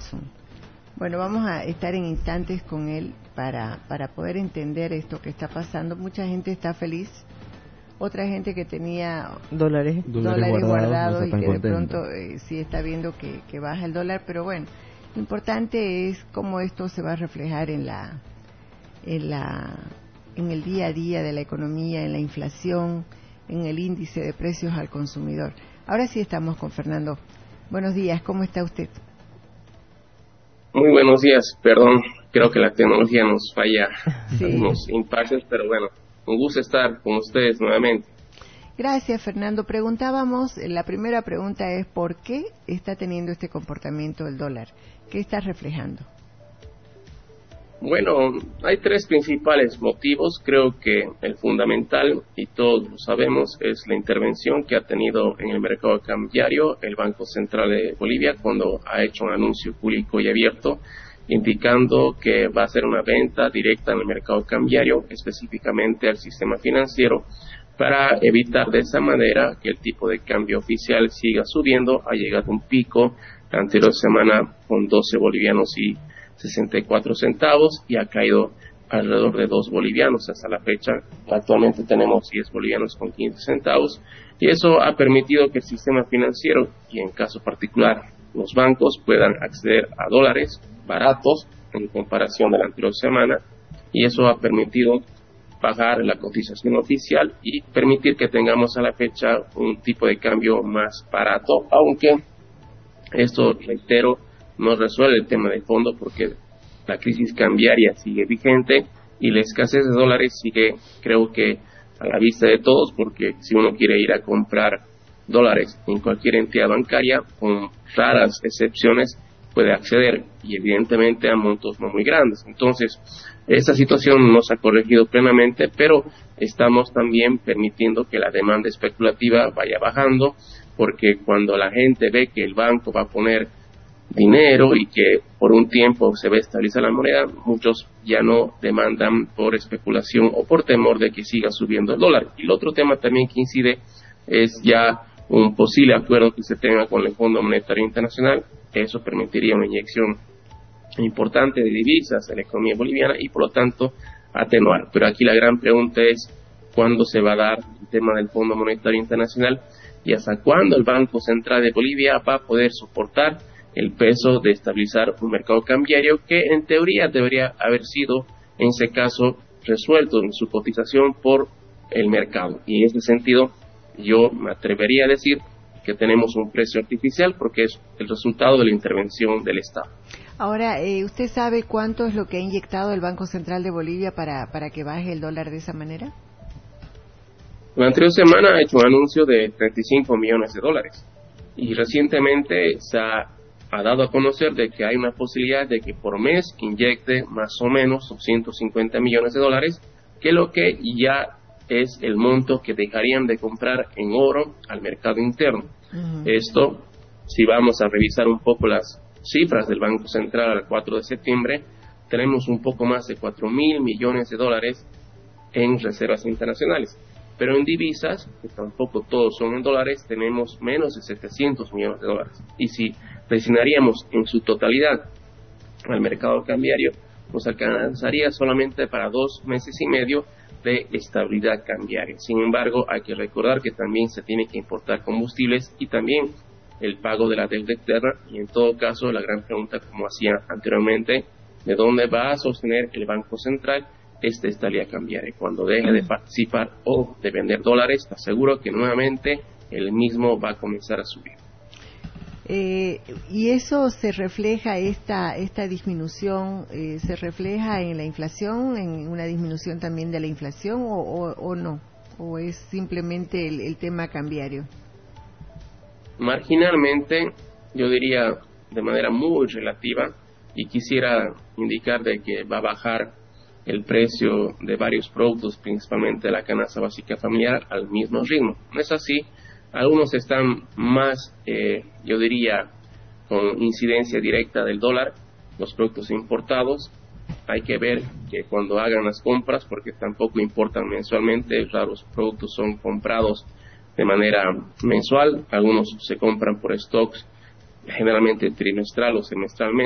razón. Bueno, vamos a estar en instantes con él para poder entender esto que está pasando. Mucha gente está feliz, otra gente que tenía dólares guardados y que de pronto sí está viendo que baja el dólar, pero bueno, lo importante es cómo esto se va a reflejar en el día a día de la economía, en la inflación, en el índice de precios al consumidor. Ahora sí estamos con Fernando. Buenos días, ¿cómo está usted? Muy buenos días, perdón, creo que la tecnología nos falla algunos impases, pero bueno, un gusto estar con ustedes nuevamente. Gracias, Fernando. Preguntábamos, la primera pregunta es, ¿por qué está teniendo este comportamiento el dólar? ¿Qué está reflejando? Bueno, hay tres principales motivos. Creo que el fundamental, y todos lo sabemos, es la intervención que ha tenido en el mercado cambiario el Banco Central de Bolivia cuando ha hecho un anuncio público y abierto indicando que va a hacer una venta directa en el mercado cambiario, específicamente al sistema financiero, para evitar de esa manera que el tipo de cambio oficial siga subiendo. Ha llegado un pico la anterior semana con 12 bolivianos y 64 centavos y ha caído alrededor de 2 bolivianos hasta la fecha. Actualmente tenemos 10 bolivianos con 15 centavos y eso ha permitido que el sistema financiero y en caso particular los bancos puedan acceder a dólares baratos en comparación de la anterior semana, y eso ha permitido bajar la cotización oficial y permitir que tengamos a la fecha un tipo de cambio más barato, aunque esto, reitero, no resuelve el tema de fondo porque la crisis cambiaria sigue vigente y la escasez de dólares sigue, creo que, a la vista de todos, porque si uno quiere ir a comprar dólares en cualquier entidad bancaria, con raras excepciones, puede acceder, y evidentemente a montos no muy grandes. Entonces, esta situación no se ha corregido plenamente, pero estamos también permitiendo que la demanda especulativa vaya bajando, porque cuando la gente ve que el banco va a poner dinero y que por un tiempo se va a estabilizar la moneda, muchos ya no demandan por especulación o por temor de que siga subiendo el dólar. Y el otro tema también que incide es ya un posible acuerdo que se tenga con el Fondo Monetario Internacional. Eso permitiría una inyección importante de divisas en la economía boliviana y por lo tanto atenuar. Pero aquí la gran pregunta es cuándo se va a dar el tema del Fondo Monetario Internacional y hasta cuándo el Banco Central de Bolivia va a poder soportar el peso de estabilizar un mercado cambiario que en teoría debería haber sido en ese caso resuelto en su cotización por el mercado. Y en ese sentido yo me atrevería a decir que tenemos un precio artificial porque es el resultado de la intervención del Estado. Ahora, ¿usted sabe cuánto es lo que ha inyectado el Banco Central de Bolivia para que baje el dólar de esa manera? La anterior semana ha hecho un anuncio de 35 millones de dólares y recientemente se ha dado a conocer de que hay una posibilidad de que por mes inyecte más o menos 250 millones de dólares, que lo que ya es el monto que dejarían de comprar en oro al mercado interno. Esto, si vamos a revisar un poco las cifras del Banco Central al 4 de septiembre, tenemos un poco más de 4.000 millones de dólares en reservas internacionales. Pero en divisas, que tampoco todos son en dólares, tenemos menos de 700 millones de dólares. Y si destinaríamos en su totalidad al mercado cambiario, nos alcanzaría solamente para 2 meses y medio de estabilidad cambiaria. Sin embargo, hay que recordar que también se tiene que importar combustibles y también el pago de la deuda externa, y en todo caso la gran pregunta, como hacía anteriormente, ¿de dónde va a sostener el Banco Central esta estabilidad cambiaria? Cuando deje de participar o de vender dólares, está seguro que nuevamente el mismo va a comenzar a subir. Y eso se refleja, esta disminución, se refleja en la inflación, en una disminución también de la inflación o no, o es simplemente el tema cambiario. Marginalmente, yo diría de manera muy relativa, y quisiera indicar de que va a bajar el precio de varios productos, principalmente la canasta básica familiar, al mismo ritmo. No es así. Algunos están más, yo diría, con incidencia directa del dólar, los productos importados. Hay que ver que cuando hagan las compras, porque tampoco importan mensualmente, raros productos son comprados de manera mensual, algunos se compran por stocks generalmente trimestral o semestralmente.